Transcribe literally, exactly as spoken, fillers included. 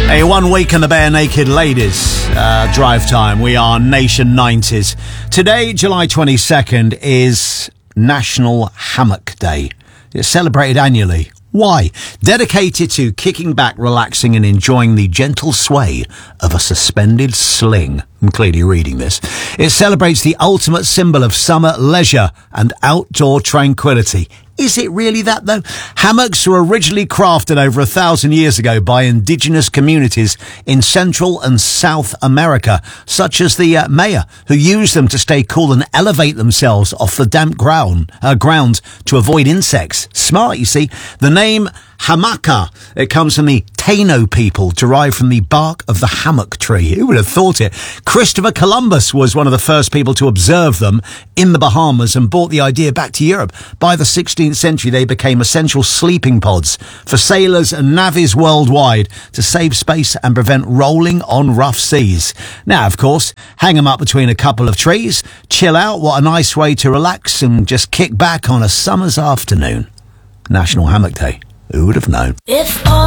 A one week in the Bare Naked Ladies uh, drive time. We are Nation nineties. Today, July twenty-second, is National Hammock Day. It's celebrated annually. Why? Dedicated to kicking back, relaxing and enjoying the gentle sway of a suspended sling. I'm clearly reading this. It celebrates the ultimate symbol of summer leisure and outdoor tranquility. Is it really that, though? Hammocks were originally crafted over a thousand years ago by indigenous communities in Central and South America, such as the uh, Maya, who used them to stay cool and elevate themselves off the damp ground, uh, ground to avoid insects. Smart, you see. The name Hamaca, it comes from the Taino people, derived from the bark of the hammock tree. Who would have thought it? Christopher Columbus was one of the first people to observe them in the Bahamas and brought the idea back to Europe. By the sixteenth century, they became essential sleeping pods for sailors and navvies worldwide to save space and prevent rolling on rough seas. Now, of course, hang them up between a couple of trees, chill out. What a nice way to relax and just kick back on a summer's afternoon. National Hammock Day. Who would have known? If all